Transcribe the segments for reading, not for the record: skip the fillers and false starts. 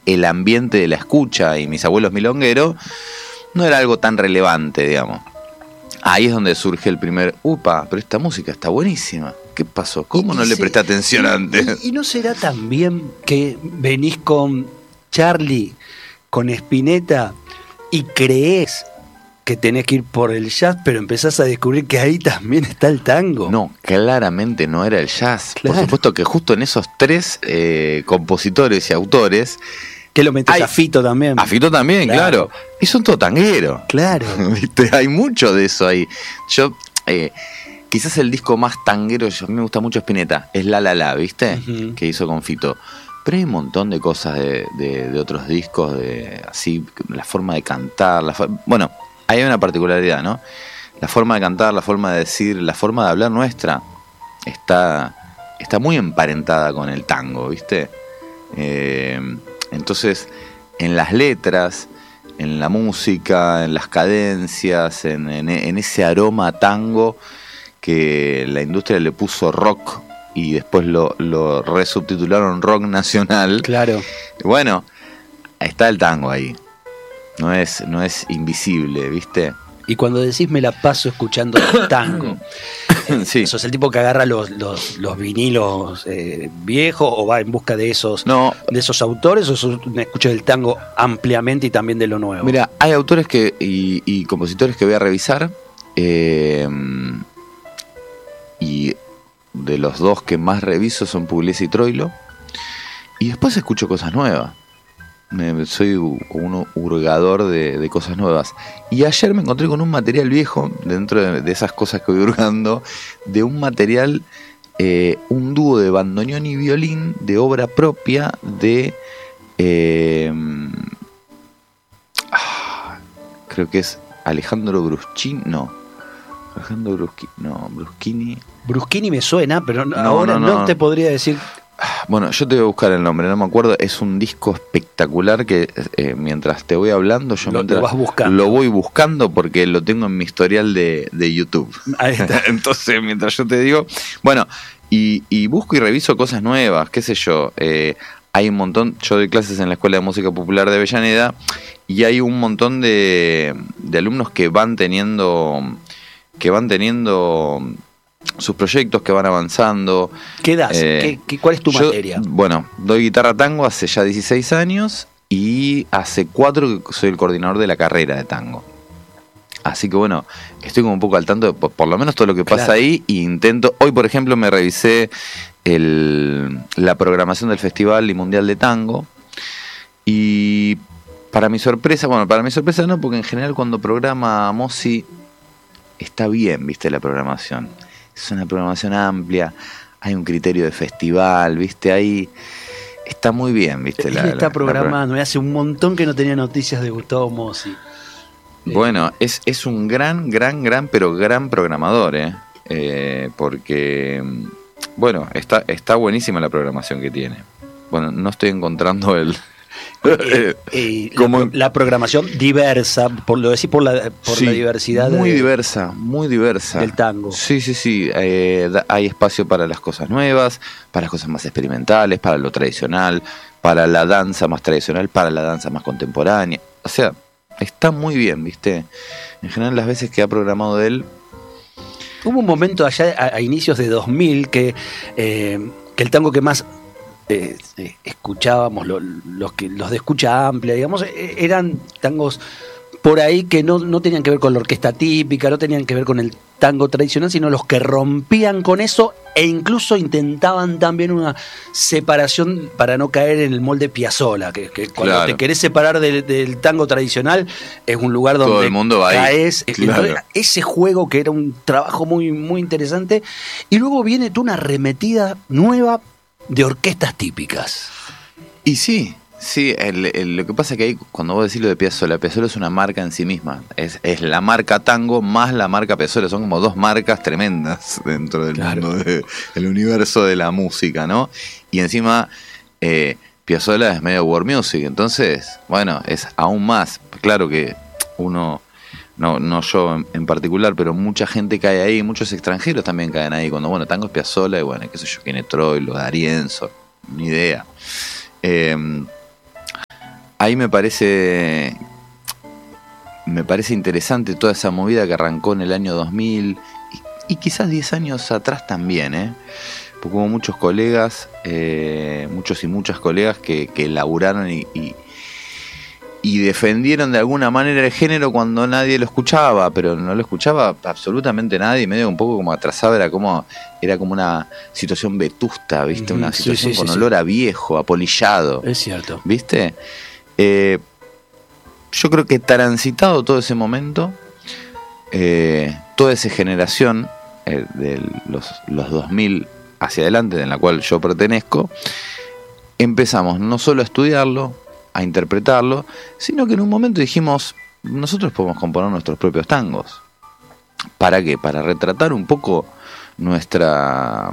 el ambiente de la escucha y mis abuelos milongueros, no era algo tan relevante, digamos. Ahí es donde surge el primer, pero esta música está buenísima. ¿Qué pasó? ¿Cómo no le presté atención antes? ¿Y no será también que venís con Charlie, con Spinetta, y creés que tenés que ir por el jazz, pero empezás a descubrir que ahí también está el tango? No, claramente no era el jazz. Claro. Por supuesto que justo en esos tres compositores y autores... Que lo metes a Fito también. A Fito también, claro. Y son todo tangueros. Claro. ¿Viste? Hay mucho de eso ahí. Yo, quizás el disco más tanguero, a mí me gusta mucho Spinetta, es La La La, ¿viste? Uh-huh. Que hizo con Fito. Pero hay un montón de cosas de otros discos, así, la forma de cantar. Bueno, hay una particularidad, ¿no? La forma de cantar, la forma de decir, la forma de hablar nuestra está muy emparentada con el tango, ¿viste? Entonces, en las letras, en la música, en las cadencias, en ese aroma tango que la industria le puso rock y después lo resubtitularon rock nacional. Claro. Bueno, está el tango ahí. No es invisible, ¿viste? Y cuando decís me la paso escuchando tango, sí. ¿sos el tipo que agarra los vinilos viejos o va en busca de esos autores, o sos un escucha del tango ampliamente y también de lo nuevo? Mira, hay autores y compositores que voy a revisar, y de los dos que más reviso son Pugliese y Troilo, y después escucho cosas nuevas. Soy como un hurgador de cosas nuevas. Y ayer me encontré con un material viejo, dentro de esas cosas que voy hurgando, de un material, un dúo de bandoneón y violín de obra propia de... creo que es Alejandro Bruschini, Bruschini. Bruschini me suena, pero ahora no te podría decir... Bueno, yo te voy a buscar el nombre, no me acuerdo. Es un disco espectacular que mientras te voy hablando, lo voy buscando porque lo tengo en mi historial de YouTube. Ahí está. Entonces, mientras yo te digo, bueno, y busco y reviso cosas nuevas, qué sé yo. Hay un montón, yo doy clases en la Escuela de Música Popular de Avellaneda y hay un montón de alumnos que van teniendo sus proyectos, que van avanzando. ¿Qué das? ¿Cuál es tu materia? Bueno, doy guitarra tango hace ya 16 años y hace 4 que soy el coordinador de la carrera de tango. Así que bueno, estoy como un poco al tanto de por lo menos todo lo que pasa ahí, e intento. Hoy, por ejemplo, me revisé la programación del Festival y Mundial de Tango y para mi sorpresa no, porque en general cuando programa Mossi está bien, viste, la programación. Es una programación amplia, hay un criterio de festival, ¿viste? Ahí está muy bien, ¿viste? Él está programando, hace un montón que no tenía noticias de Gustavo Mossi. Bueno, es un gran programador, porque, bueno, está buenísima la programación que tiene. Bueno, no estoy encontrando la programación diversa, por la diversidad. Muy diversa del tango. Sí. Hay espacio para las cosas nuevas, para las cosas más experimentales, para lo tradicional, para la danza más tradicional, para la danza más contemporánea. O sea, está muy bien, ¿viste? En general, las veces que ha programado él. Hubo un momento allá a inicios de 2000 que el tango que más escuchábamos, los de escucha amplia, digamos, eran tangos por ahí que no tenían que ver con la orquesta típica, no tenían que ver con el tango tradicional, sino los que rompían con eso e incluso intentaban también una separación para no caer en el molde Piazzolla, que cuando te querés separar del tango tradicional es un lugar donde todo el mundo va caes. Ahí. Claro. Entonces, ese juego que era un trabajo muy, muy interesante, y luego viene una arremetida nueva de orquestas típicas. Y sí, lo que pasa es que ahí, cuando vos decís lo de Piazzolla es una marca en sí misma. Es la marca tango más la marca Piazzolla. Son como dos marcas tremendas dentro del mundo del universo de la música, ¿no? Y encima Piazzolla es medio world music, entonces, bueno, es aún más. Claro que uno, no yo en particular, pero mucha gente cae ahí, muchos extranjeros también caen ahí, cuando, bueno, tango es Piazzolla y bueno, qué sé yo, quién es Troilo, D'Arienzo, ni idea. ahí me parece interesante toda esa movida que arrancó en el año 2000 y quizás 10 años atrás también, porque hubo muchos colegas, muchos y muchas colegas que laburaron y defendieron de alguna manera el género cuando nadie lo escuchaba, pero no lo escuchaba absolutamente nadie, medio un poco como atrasado, era como una situación vetusta, ¿viste? Una situación con olor a viejo, a polillado. Es cierto. ¿Viste? Yo creo que transitado todo ese momento, toda esa generación de los 2000 hacia adelante, en la cual yo pertenezco, empezamos no solo a estudiarlo, a interpretarlo, sino que en un momento dijimos, nosotros podemos componer nuestros propios tangos. ¿Para qué? Para retratar un poco nuestra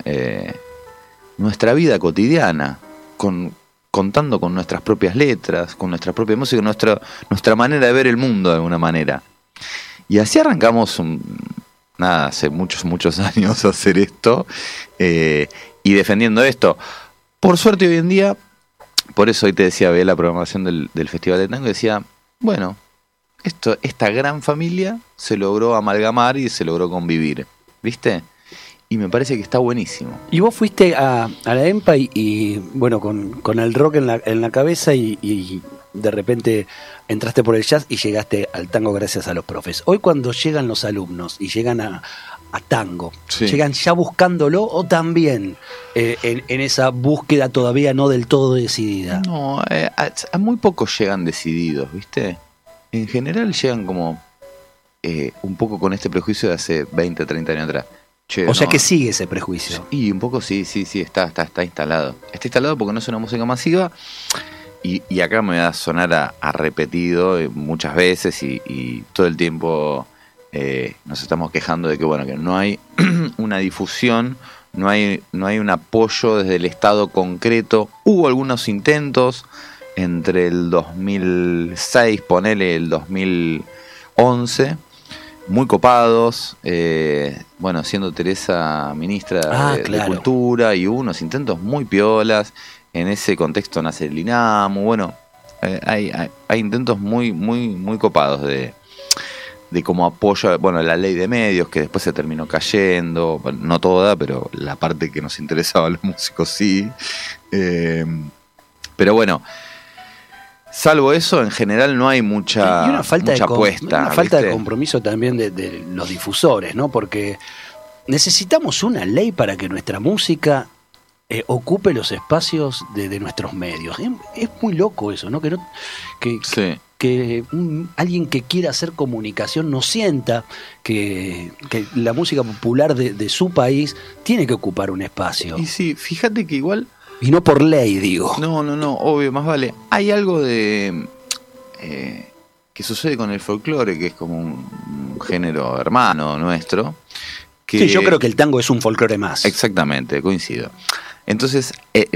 vida cotidiana, contando con nuestras propias letras, con nuestra propia música, nuestra manera de ver el mundo de alguna manera. Y así arrancamos hace muchos años a hacer esto, y defendiendo esto. Por suerte hoy en día, por eso hoy te decía, veía la programación del Festival de Tango y decía, bueno, esta gran familia se logró amalgamar y se logró convivir, ¿viste? Y me parece que está buenísimo. Y vos fuiste a la EMPA y bueno, con el rock en la cabeza y de repente entraste por el jazz y llegaste al tango gracias a los profes. Hoy cuando llegan los alumnos y llegan a tango, sí, ¿llegan ya buscándolo o también en esa búsqueda todavía no del todo decidida? No, a muy pocos llegan decididos, ¿viste? En general llegan como un poco con este prejuicio de hace 20, 30 años atrás. Che, o sea que sigue ese prejuicio. Y un poco sí, está instalado. Está instalado porque no es una música masiva. Y acá me va a sonar a repetido muchas veces y todo el tiempo nos estamos quejando de que bueno, que no hay una difusión, no hay un apoyo desde el Estado concreto. Hubo algunos intentos entre el 2006, ponele el 2011, muy copados, bueno, siendo Teresa ministra de Cultura, y hubo unos intentos muy piolas. En ese contexto nace el INAMU. Bueno, hay intentos muy copados de como apoyo, bueno, la ley de medios, que después se terminó cayendo, bueno, no toda, pero la parte que nos interesaba a los músicos sí. Pero bueno, salvo eso, en general no hay mucha apuesta. Una falta de compromiso también de los difusores, ¿no? Porque necesitamos una ley para que nuestra música ocupe los espacios de nuestros medios. Es muy loco eso, ¿no? Que alguien que quiera hacer comunicación no sienta que la música popular de su país tiene que ocupar un espacio. Y sí, fíjate que igual... Y no por ley, digo. No, obvio, más vale. Hay algo de que sucede con el folclore, que es como un género hermano nuestro. Sí, yo creo que el tango es un folclore más. Exactamente, coincido. Entonces,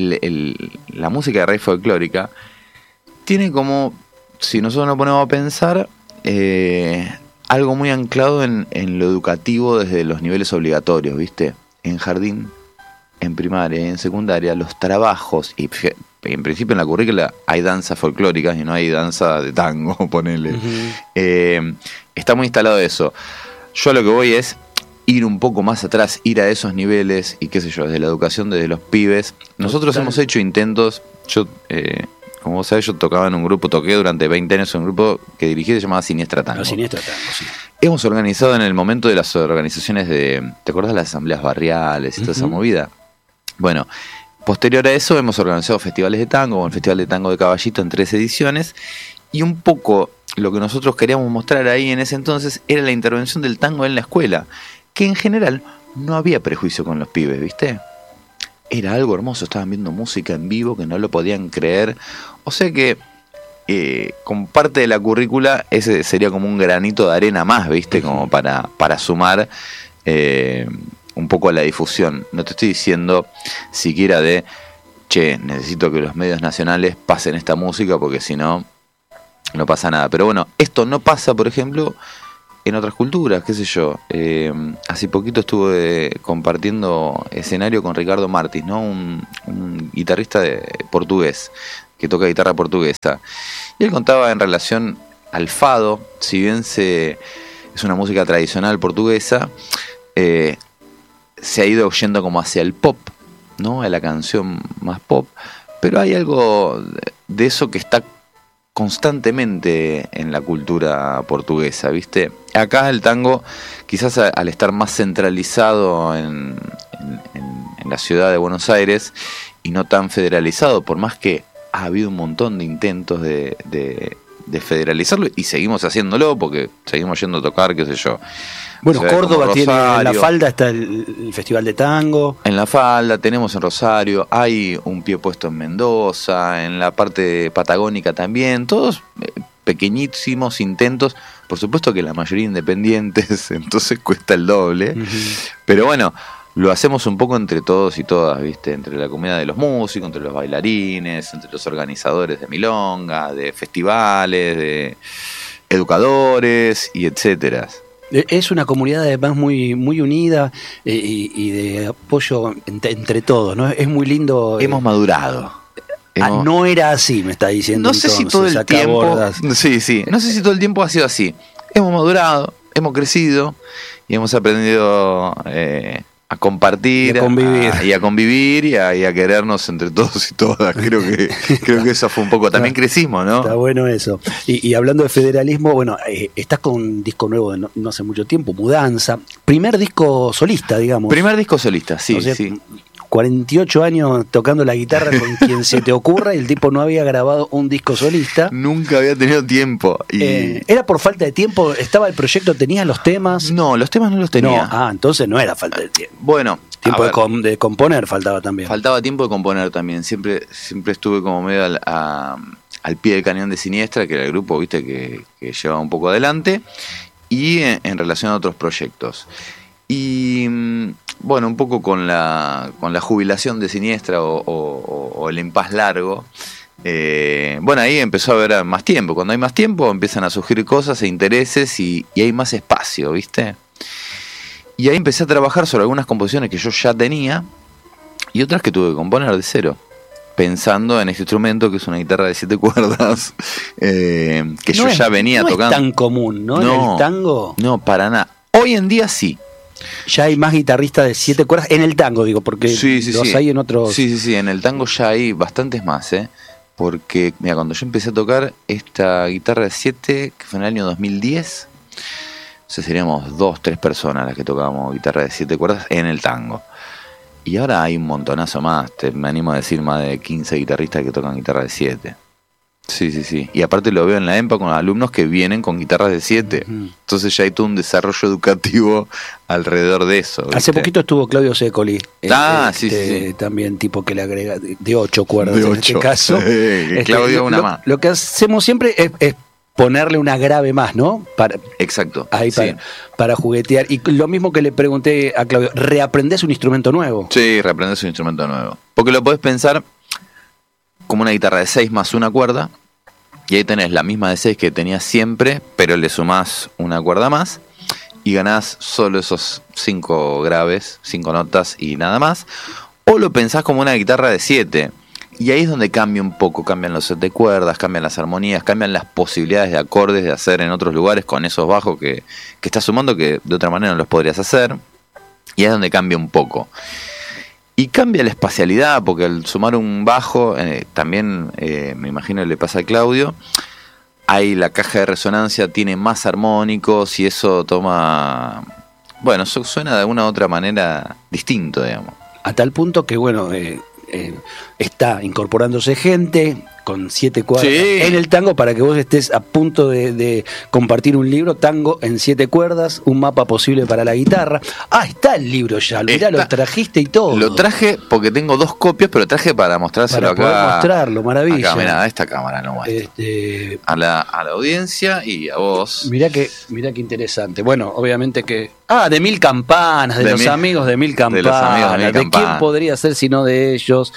la música de raíz folclórica tiene como, si nosotros nos ponemos a pensar, algo muy anclado en lo educativo desde los niveles obligatorios, ¿viste? En jardín, en primaria y en secundaria, los trabajos, y en principio en la currícula hay danzas folclóricas y no hay danza de tango, ponele. Uh-huh. Está muy instalado eso. Yo a lo que voy es ir un poco más atrás, ir a esos niveles y qué sé yo, desde la educación, desde los pibes. Nosotros hemos hecho intentos. Yo, como vos sabés, yo tocaba en un grupo, toqué durante 20 años en un grupo que dirigí, se llamaba Siniestra Tango. Siniestra Tango, sí. Hemos organizado en el momento de las organizaciones ¿te acordás de las asambleas barriales y toda esa movida? Bueno, posterior a eso hemos organizado festivales de tango, como el Festival de Tango de Caballito en 3 ediciones, y un poco lo que nosotros queríamos mostrar ahí en ese entonces era la intervención del tango en la escuela, que en general no había prejuicio con los pibes, ¿viste? Era algo hermoso, estaban viendo música en vivo que no lo podían creer. O sea que con parte de la currícula ese sería como un granito de arena más, ¿viste? Como para sumar un poco a la difusión. No te estoy diciendo siquiera necesito que los medios nacionales pasen esta música porque si no, no pasa nada. Pero bueno, esto no pasa, por ejemplo, en otras culturas, qué sé yo. Hace poquito estuve compartiendo escenario con Ricardo Martins, ¿no? Un guitarrista portugués que toca guitarra portuguesa. Y él contaba en relación al fado, si bien es una música tradicional portuguesa, se ha ido yendo como hacia el pop, ¿no? A la canción más pop, pero hay algo de eso que está constantemente en la cultura portuguesa, ¿viste? Acá el tango, quizás al estar más centralizado en la ciudad de Buenos Aires y no tan federalizado, por más que ha habido un montón de intentos de federalizarlo, y seguimos haciéndolo porque seguimos yendo a tocar, qué sé yo. Bueno, O sea, Córdoba tiene, en La Rosario. Falda está el Festival de Tango. En La Falda, tenemos en Rosario, hay un pie puesto en Mendoza, en la parte patagónica también, todos pequeñísimos intentos, por supuesto que la mayoría independientes, entonces cuesta el doble, pero bueno, lo hacemos un poco entre todos y todas, ¿viste? Entre la comunidad de los músicos, entre los bailarines, entre los organizadores de milonga, de festivales, de educadores y etcétera. Es una comunidad además muy unida y de apoyo entre todos, ¿no? Es muy lindo. Hemos madurado. No era así, me está diciendo. No sé si entonces, todo el acá tiempo. Bordas. Sí. No sé si todo el tiempo ha sido así. Hemos madurado, hemos crecido y hemos aprendido a compartir, Y a convivir. y a convivir y a querernos entre todos y todas. Creo que eso fue un poco. También crecimos, ¿no? Está bueno eso. Y hablando de federalismo, bueno, estás con un disco nuevo de no hace mucho tiempo, Mudanza. Primer disco solista, digamos. Primer disco solista, sí, O sea, sí. 48 años tocando la guitarra con quien se te ocurra, y el tipo no había grabado un disco solista. Nunca había tenido tiempo. ¿Era por falta de tiempo? ¿Estaba el proyecto? ¿Tenías los temas? No, los temas no los tenía. No, entonces no era falta de tiempo. Bueno, Tiempo a ver, de componer faltaba también. faltaba tiempo de componer también. Siempre estuve como medio al pie del cañón de Siniestra, que era el grupo, viste, que llevaba un poco adelante, y en relación a otros proyectos. Y bueno, un poco con la jubilación de Siniestra o el impas largo, bueno, ahí empezó a haber más tiempo. Cuando hay más tiempo empiezan a surgir cosas e intereses y hay más espacio, ¿viste? Y ahí empecé a trabajar sobre algunas composiciones que yo ya tenía y otras que tuve que componer de cero, pensando en este instrumento que es una guitarra de 7 cuerdas, que No yo ya venía no tocando. es tan común, ¿no? En el tango No, para nada. Hoy en día sí. ya hay más guitarristas de 7 cuerdas. En el tango, digo, porque los hay en otros. Sí, en el tango ya hay bastantes más, porque, mira, cuando yo empecé a tocar esta guitarra de 7, que fue en el año 2010, o sea, seríamos 2, 3 personas las que tocábamos guitarra de 7 cuerdas en el tango. Y ahora hay un montonazo más, me animo a decir más de 15 guitarristas que tocan guitarra de 7. Sí. Y aparte lo veo en la EMPA con alumnos que vienen con guitarras de 7. Entonces ya hay todo un desarrollo educativo alrededor de eso, ¿viste? Hace poquito estuvo Claudio Secoli. Sí. También tipo que le agrega de 8 cuerdas De en 8, este caso. sí, Claudio una más. Lo que hacemos siempre es ponerle una grave más, ¿no? Exacto. Ahí sí. para juguetear. Y lo mismo que le pregunté a Claudio, ¿reaprendés un instrumento nuevo? Sí, reaprendes un instrumento nuevo. Porque lo podés pensar como una guitarra de 6 más una cuerda, y ahí tenés la misma de 6 que tenías siempre, pero le sumás una cuerda más, y ganás solo esos 5 graves, 5 notas y nada más. O lo pensás como una guitarra de 7, y ahí es donde cambia un poco, cambian los set de cuerdas, cambian las armonías, cambian las posibilidades de acordes de hacer en otros lugares con esos bajos que estás sumando, que de otra manera no los podrías hacer, y ahí es donde cambia un poco. Y cambia la espacialidad, porque al sumar un bajo, también me imagino que le pasa a Claudio, ahí la caja de resonancia tiene más armónicos y eso toma... Bueno, suena de alguna u otra manera distinto, digamos. A tal punto que, bueno, está incorporándose gente con 7 cuerdas Sí. en el tango para que vos estés a punto de compartir un libro, Tango en 7 cuerdas, un mapa posible para la guitarra. Está el libro ya, mirá, lo trajiste y todo. Lo traje porque tengo 2 copias, pero traje para mostrárselo para acá. poder mostrarlo, maravilla. Acá, mirá, a esta cámara no muestro. A la audiencia y a vos. Mirá que interesante. Bueno, obviamente que... de Mil Campanas, de los amigos de Mil Campanas. De los amigos de Mil ¿De Campanas. quién podría ser sino de ellos?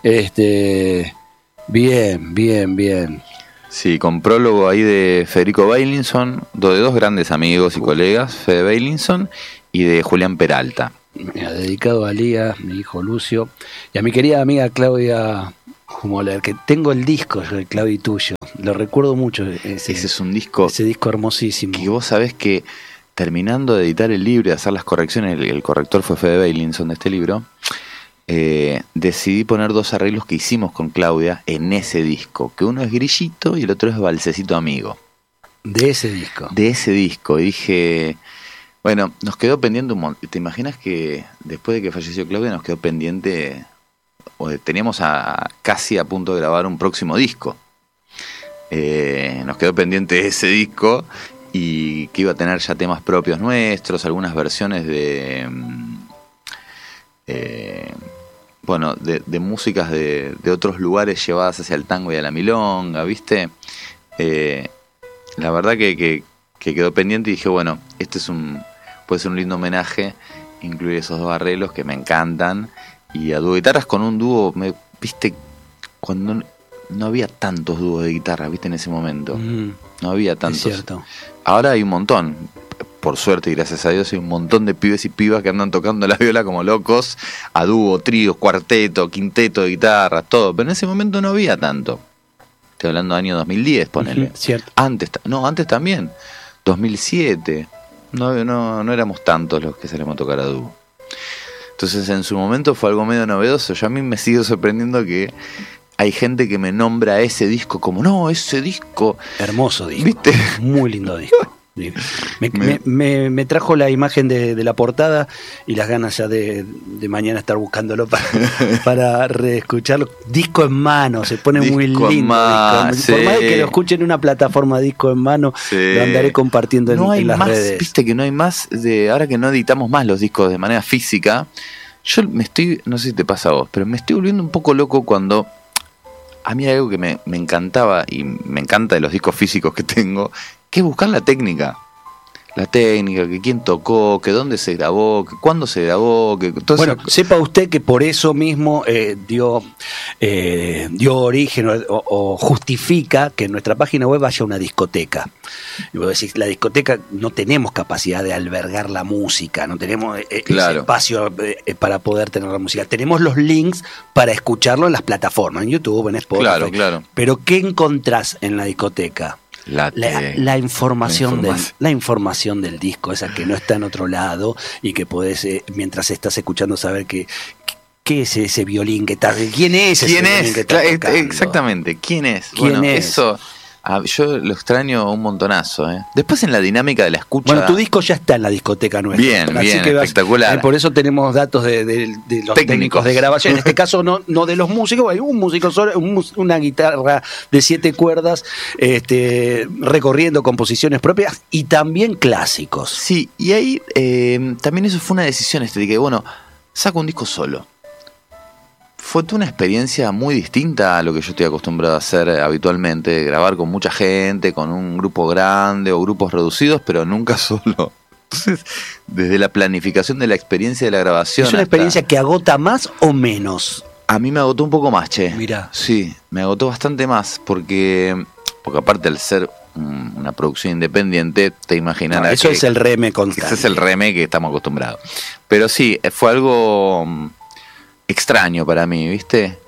Bien. Sí, con prólogo ahí de Federico Bailinson, de 2 grandes amigos y colegas, Fede Bailinson y de Julián Peralta. Mira, dedicado a Lía, mi hijo Lucio, y a mi querida amiga Claudia Como leer, que tengo el disco, el Claudio tuyo, lo recuerdo mucho. Ese es un disco. Ese disco hermosísimo. Que vos sabés que terminando de editar el libro y hacer las correcciones, el corrector fue Fede Bailinson de este libro, decidí poner 2 arreglos que hicimos con Claudia en ese disco, que uno es Grillito y el otro es Balsecito Amigo. De ese disco. De ese disco. Y dije, bueno, nos quedó pendiente un montón. ¿Te imaginas que después de que falleció Claudia nos quedó pendiente, teníamos casi a punto de grabar un próximo disco? Nos quedó pendiente ese disco y que iba a tener ya temas propios nuestros, algunas versiones de músicas de otros lugares llevadas hacia el tango y a la milonga, ¿viste? La verdad que quedó pendiente y dije, bueno, puede ser un lindo homenaje, incluir esos 2 arreglos que me encantan, y a dúo guitarras con un dúo, ¿viste? Cuando no había tantos dúos de guitarra, ¿viste? En ese momento. No había tantos. Es cierto. Ahora hay un montón. Por suerte y gracias a Dios hay un montón de pibes y pibas que andan tocando la viola como locos, a dúo, tríos, cuarteto, quinteto de guitarra, todo. Pero en ese momento no había tanto. Estoy hablando del año 2010, ponele. Cierto. Antes también. 2007. No éramos tantos los que salimos a tocar a dúo. Entonces en su momento fue algo medio novedoso. Yo a mí me sigue sorprendiendo que hay gente que me nombra ese disco como, no, ese disco. Hermoso disco. ¿Viste? Muy lindo disco. Me trajo la imagen de la portada y las ganas ya de mañana estar buscándolo para reescucharlo. Disco en mano, se pone disco muy lindo. Disco. Por más que lo escuchen en una plataforma disco en mano, lo andaré compartiendo en las redes. Viste que no hay más, ahora que no editamos más los discos de manera física, yo no sé si te pasa a vos, pero me estoy volviendo un poco loco cuando a mí hay algo que me encantaba y me encanta de los discos físicos que tengo, que es buscar la técnica, que quién tocó, que dónde se grabó, que cuándo se grabó, que todo bueno, eso. Sepa usted que por eso mismo dio origen o justifica que en nuestra página web haya una discoteca. Y vos decís, la discoteca no tenemos capacidad de albergar la música, no tenemos ese espacio para poder tener la música. Tenemos los links para escucharlo en las plataformas, en YouTube, en Spotify. Claro. Pero ¿qué encontrás en la discoteca? La información del disco, esa que no está en otro lado y que podés, mientras estás escuchando, saber qué es ese violín que está, quién es ese violín que está tocando. Exactamente, quién es. Eso yo lo extraño un montonazo. Después en la dinámica de la escucha. Bueno, tu disco ya está en la discoteca nuestra. Bien, espectacular. Por eso tenemos datos de los técnicos de grabación. En este caso no de los músicos, hay un músico solo, una guitarra de 7 cuerdas, recorriendo composiciones propias y también clásicos. Sí, y ahí también eso fue una decisión de que, bueno, saco un disco solo. Fue una experiencia muy distinta a lo que yo estoy acostumbrado a hacer habitualmente, grabar con mucha gente, con un grupo grande o grupos reducidos, pero nunca solo. Entonces, desde la planificación de la experiencia de la grabación. ¿Es una experiencia que agota más o menos? A mí me agotó un poco más, che. Mirá. Sí, me agotó bastante más, porque aparte al ser una producción independiente, te imaginarás. Eso es el reme constante. Ese es el reme que estamos acostumbrados. Pero sí, fue algo extraño para mí, ¿viste?